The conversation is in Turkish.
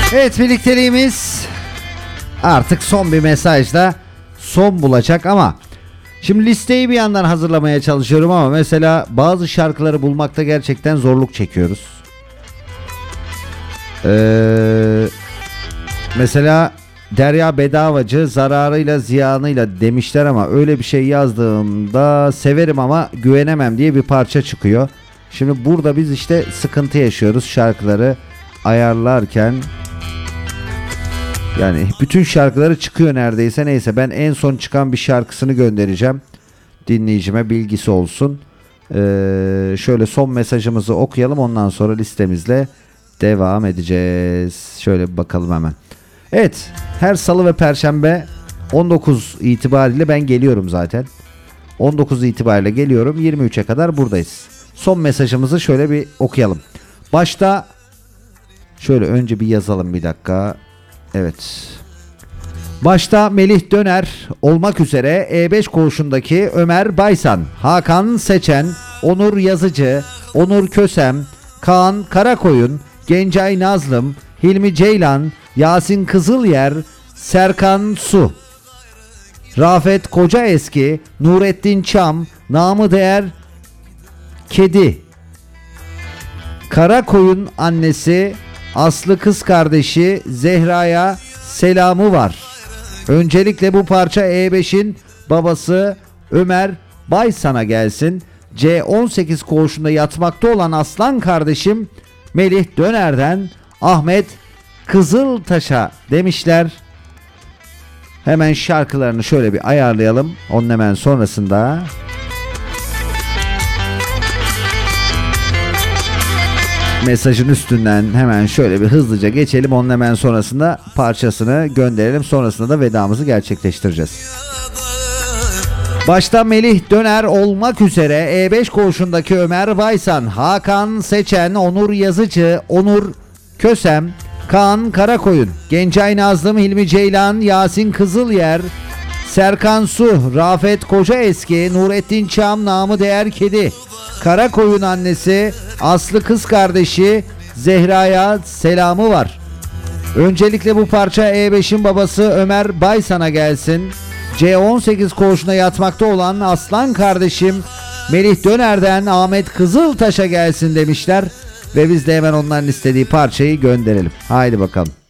Evet, birlikteliğimiz artık son bir mesajla son bulacak ama şimdi listeyi bir yandan hazırlamaya çalışıyorum ama mesela bazı şarkıları bulmakta gerçekten zorluk çekiyoruz. Mesela Derya Bedavacı zararıyla ziyanıyla demişler ama öyle bir şey yazdığımda severim ama güvenemem diye bir parça çıkıyor. Şimdi burada biz işte sıkıntı yaşıyoruz şarkıları ayarlarken. Yani bütün şarkıları çıkıyor neredeyse. Neyse, ben en son çıkan bir şarkısını göndereceğim dinleyicime, bilgisi olsun. Şöyle son mesajımızı okuyalım, ondan sonra listemizle devam edeceğiz. Şöyle bir bakalım hemen. Evet, her salı ve perşembe 19 itibariyle ben geliyorum zaten. 19 itibariyle geliyorum, 23'e kadar buradayız. Son mesajımızı şöyle bir okuyalım. Başta şöyle önce bir yazalım, bir dakika. Evet. Başta Melih Döner olmak üzere E5 koğuşundaki Ömer Baysan, Hakan Seçen, Onur Yazıcı, Onur Kösem, Kaan Karakoyun, Gencay Nazlım, Hilmi Ceylan, Yasin Kızılyer, Serkan Su, Rafet Kocaeski, Nurettin Çam, namı değer Kedi, Karakoyun annesi Aslı kız kardeşi Zehra'ya selamı var. Öncelikle bu parça E5'in babası Ömer Baysan'a gelsin. C18 koğuşunda yatmakta olan aslan kardeşim Melih Döner'den Ahmet Kızıltaş'a demişler. Hemen şarkılarını şöyle bir ayarlayalım. Onun hemen sonrasında mesajın üstünden hemen şöyle bir hızlıca geçelim. Onun hemen sonrasında parçasını gönderelim. Sonrasında da vedamızı gerçekleştireceğiz. Başta Melih Döner olmak üzere E5 koğuşundaki Ömer Baysan, Hakan Seçen, Onur Yazıcı, Onur Kösem, Kaan Karakoyun, Gencay Nazlım, Hilmi Ceylan, Yasin Kızılyer, Serkan Su, Rafet Kocaeski, Nurettin Çam, namı değer Kedi, Karakoyun annesi Aslı kız kardeşi Zehra'ya selamı var. Öncelikle bu parça E5'in babası Ömer Baysan'a gelsin. C18 koğuşuna yatmakta olan aslan kardeşim Melih Döner'den Ahmet Kızıltaş'a gelsin demişler. Ve biz de hemen onların istediği parçayı gönderelim. Haydi bakalım.